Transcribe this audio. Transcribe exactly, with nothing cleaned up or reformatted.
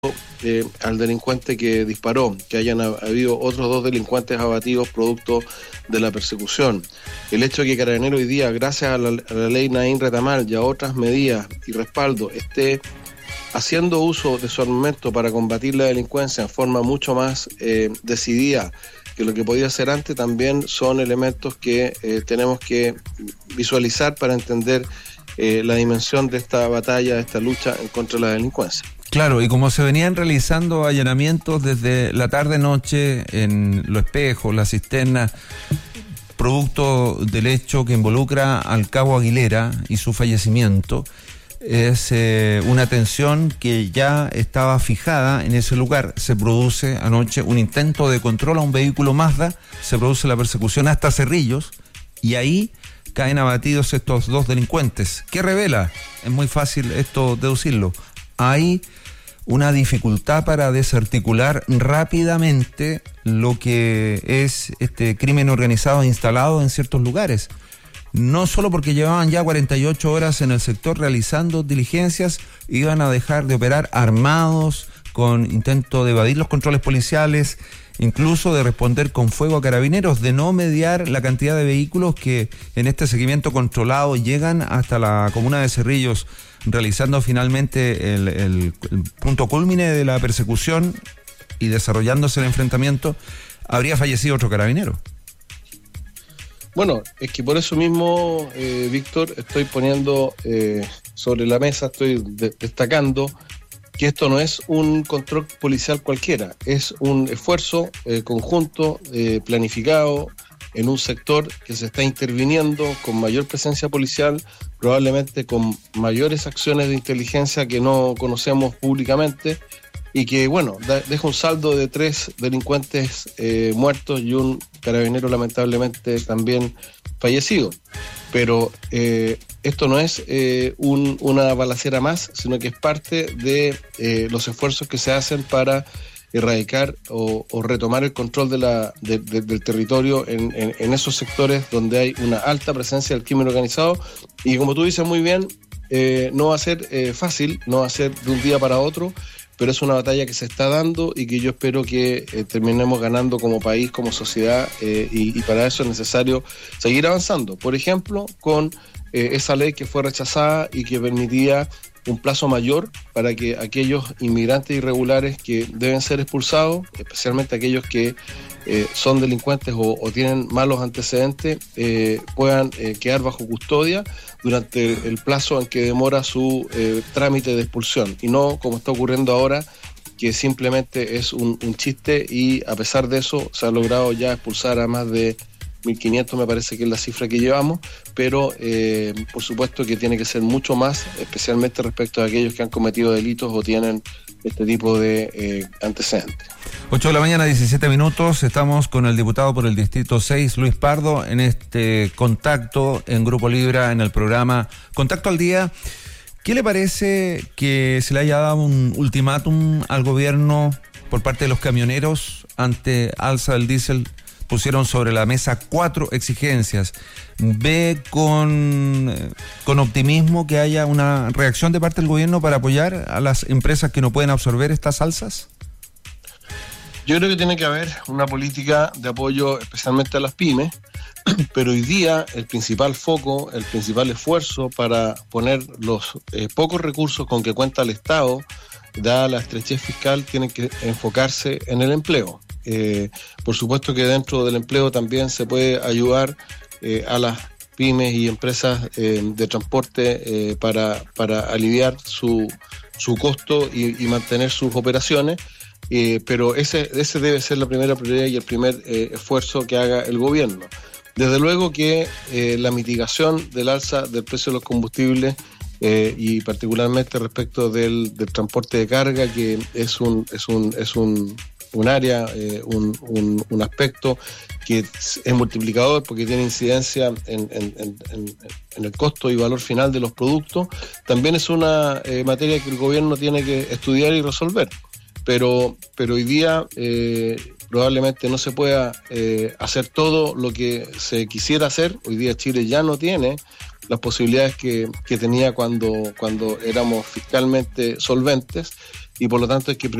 Eh, al delincuente que disparó, que hayan habido otros dos delincuentes abatidos producto de la persecución. El hecho de que Carabineros hoy día, gracias a la, a la ley Naín Retamal y a otras medidas y respaldo, esté haciendo uso de su armamento para combatir la delincuencia en forma mucho más eh, decidida que lo que podía hacer antes, también son elementos que eh, tenemos que visualizar para entender eh, la dimensión de esta batalla, de esta lucha en contra de la delincuencia. Claro, y como se venían realizando allanamientos desde la tarde-noche en Los Espejos, La Cisterna, producto del hecho que involucra al cabo Aguilera y su fallecimiento, es eh, una tensión que ya estaba fijada en ese lugar. Se produce anoche un intento de control a un vehículo Mazda, se produce la persecución hasta Cerrillos, y ahí caen abatidos estos dos delincuentes. ¿Qué revela? Es muy fácil esto deducirlo. Hay una dificultad para desarticular rápidamente lo que es este crimen organizado instalado en ciertos lugares. No solo porque llevaban ya cuarenta y ocho horas en el sector realizando diligencias, iban a dejar de operar armados, con intento de evadir los controles policiales, incluso de responder con fuego a Carabineros, de no mediar la cantidad de vehículos que en este seguimiento controlado llegan hasta la comuna de Cerrillos, realizando finalmente el, el, el punto cúlmine de la persecución y desarrollándose el enfrentamiento. Habría fallecido otro carabinero. Bueno, es que por eso mismo, eh, Víctor, estoy poniendo eh, sobre la mesa, estoy de- destacando que esto no es un control policial cualquiera, es un esfuerzo eh, conjunto, eh, planificado, en un sector que se está interviniendo con mayor presencia policial, probablemente con mayores acciones de inteligencia que no conocemos públicamente, y que, bueno, da, deja un saldo de tres delincuentes eh, muertos y un carabinero lamentablemente también fallecido. Pero eh, esto no es eh, un, una balacera más, sino que es parte de eh, los esfuerzos que se hacen para erradicar o, o retomar el control de la, de, de, del territorio en, en, en esos sectores donde hay una alta presencia del crimen organizado. Y como tú dices muy bien, eh, no va a ser eh, fácil, no va a ser de un día para otro, pero es una batalla que se está dando y que yo espero que eh, terminemos ganando como país, como sociedad, eh, y, y para eso es necesario seguir avanzando. Por ejemplo, con eh, esa ley que fue rechazada y que permitía un plazo mayor para que aquellos inmigrantes irregulares que deben ser expulsados, especialmente aquellos que eh, son delincuentes o, o tienen malos antecedentes, eh, puedan eh, quedar bajo custodia durante el plazo en que demora su eh, trámite de expulsión, y no como está ocurriendo ahora, que simplemente es un, un chiste, y a pesar de eso se ha logrado ya expulsar a más de mil quinientos, me parece que es la cifra que llevamos, pero eh, por supuesto que tiene que ser mucho más, especialmente respecto a aquellos que han cometido delitos o tienen este tipo de eh, antecedentes. ocho de la mañana, diecisiete minutos, estamos con el diputado por el Distrito seis, Luis Pardo, en este contacto en Grupo Libra, en el programa Contacto al Día. ¿Qué le parece que se le haya dado un ultimátum al gobierno por parte de los camioneros ante alza del diésel? Pusieron sobre la mesa cuatro exigencias. ¿Ve con, con optimismo que haya una reacción de parte del gobierno para apoyar a las empresas que no pueden absorber estas alzas? Yo creo que tiene que haber una política de apoyo especialmente a las pymes, pero hoy día el principal foco, el principal esfuerzo para poner los eh, pocos recursos con que cuenta el Estado, dada la estrechez fiscal, tiene que enfocarse en el empleo. Eh, por supuesto que dentro del empleo también se puede ayudar eh, a las pymes y empresas eh, de transporte eh, para, para aliviar su, su costo y, y mantener sus operaciones, eh, pero ese, ese debe ser la primera prioridad y el primer eh, esfuerzo que haga el gobierno. Desde luego que eh, la mitigación del alza del precio de los combustibles, Eh, y particularmente respecto del, del transporte de carga, que es un es un es un, un área, eh, un, un, un aspecto que es multiplicador porque tiene incidencia en, en, en, en el costo y valor final de los productos, también es una eh, materia que el gobierno tiene que estudiar y resolver. Pero, pero hoy día eh, probablemente no se pueda eh, hacer todo lo que se quisiera hacer. Hoy día Chile ya no tiene las posibilidades que, que tenía cuando, cuando éramos fiscalmente solventes, y por lo tanto hay que